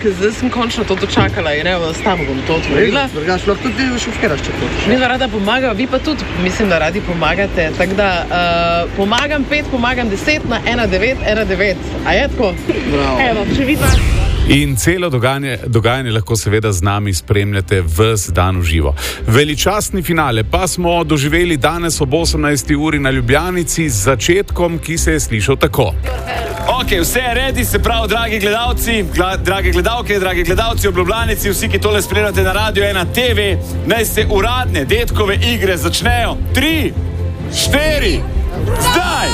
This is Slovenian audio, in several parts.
ker zdaj sem končno to dočakala in evo, s tam bom to otvorila. Drugač, lahko tudi šofiraš, če hočeš. Mi rada pomagam, vi pa tudi, mislim, da radi pomagate, tako da pomagam 5, pomagam 10 na 1919. A je tako? Bravo. Evo, če vidva. In celo dogajanje lahko seveda z nami spremljate ves dan v živo. Veličastni finale pa smo doživeli danes ob 18. uri na Ljubljanici z začetkom, ki se je slišal tako. Ok, vse je redi, se pravi, dragi gledalci, drage gledalke, dragi gledalci v Ljubljanici, vsi, ki tole spremljate na Radio 1 TV, naj se uradne detkove igre začnejo. 3, 4, zdaj!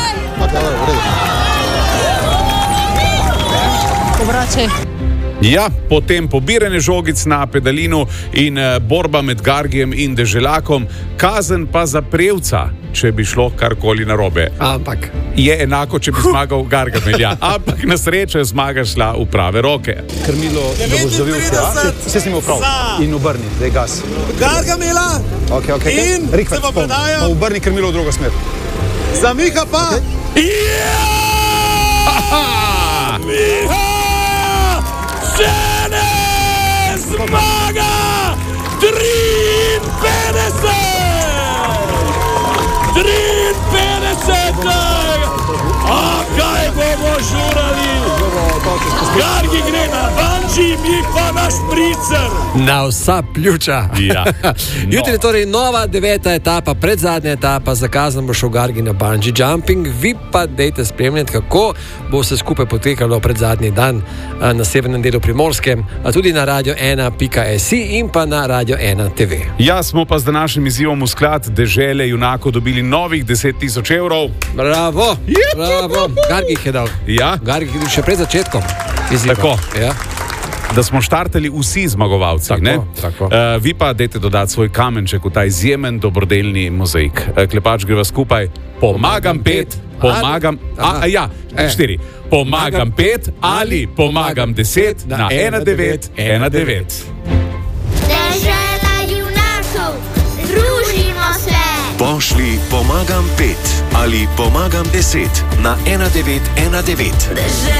Obračaj. Ja, potem pobiranje žogic na pedalinu in borba med Gargijem in Deželakom, kazen pa za Prevca, če bi šlo karkoli narobe. Ampak je enako, če bi zmagal Gargamel, ja. Ampak na srečo je zmaga šla v prave roke. Krmilo, da boš zavil vse, vse si imel prav. In obrni, da je gas. Gargamela! Ok. In Rikver, se pa predaja. Pa obrni krmilo v drugo smer. Za Miha pa! Miha! Žene! Zmaga! 53! A kaj bomo žurali? Gargi gre na banči, mi pa na špricer. na vsa pljuča. Ja. Jutri je torej nova 9. etapa, predzadnja etapa, zakazan bo šel Gargi na bungee jumping. Vi pa dejte spremljati, kako bo vse skupaj potekalo predzadnji dan na severnem delu Primorske, a tudi na radio1.si in pa na Radio 1 TV. Ja, smo pa z današnjim izzivom v sklad Dežele junakov dobili novih 10.000 evrov. Bravo, bravo. Gargi jih je dal. Ja. Gargi je dal še pred začetkom izziva. Tako. Ja. Da smo štartali vsi zmagovalci. Tako. Vi pa dajte dodati svoj kamenček v ta izjemen dobrodelni mozaik. Klepač greva skupaj. Pomagam 5, pomagam... Štiri. Pomagam 5 ali pomagam 10 na 1919. Dežela junakov, družimo se! Pošli pomagam 5 ali pomagam 10 na 1919.